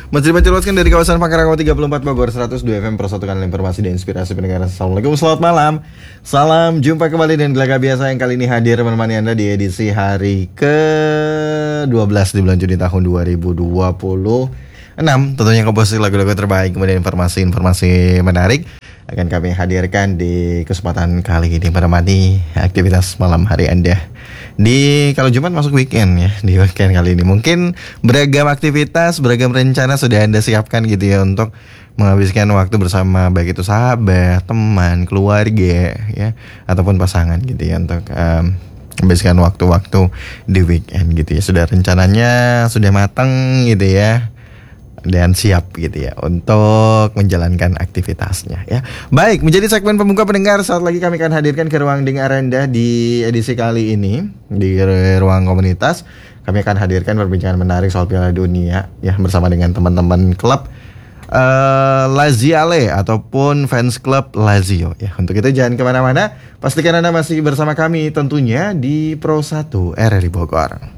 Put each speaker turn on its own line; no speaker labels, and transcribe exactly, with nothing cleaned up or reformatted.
Masih dipancarkan dari kawasan Pangkarango tiga puluh empat Bogor, seratus dua F M, persatukan informasi dan inspirasi pendengar. Assalamualaikum, selamat malam. Salam jumpa kembali dengan Gelaga Biasa yang kali ini hadir menemani Anda di edisi hari ke dua belas di bulan Juni tahun dua ribu dua puluh enam. Tentunya komposisi lagu-lagu terbaik, kemudian informasi-informasi menarik akan kami hadirkan di kesempatan kali ini menemani aktivitas malam hari Anda. Di kalau Jumat masuk weekend ya, di weekend kali ini mungkin beragam aktivitas, beragam rencana sudah Anda siapkan gitu ya untuk menghabiskan waktu bersama, baik itu sahabat, teman, keluarga ya, ataupun pasangan gitu ya, untuk um, menghabiskan waktu-waktu di weekend gitu ya. Sudah rencananya sudah matang gitu ya, dan siap gitu ya untuk menjalankan aktivitasnya ya. Baik, menjadi segmen pembuka pendengar, saat lagi kami akan hadirkan ke ruang dengar Anda di edisi kali ini. Di ruang komunitas kami akan hadirkan perbincangan menarik soal Piala Dunia ya, bersama dengan teman-teman klub uh, Laziale ataupun fans klub Lazio ya. Untuk itu jangan kemana-mana, pastikan Anda masih bersama kami tentunya di Pro satu R R I Bogor.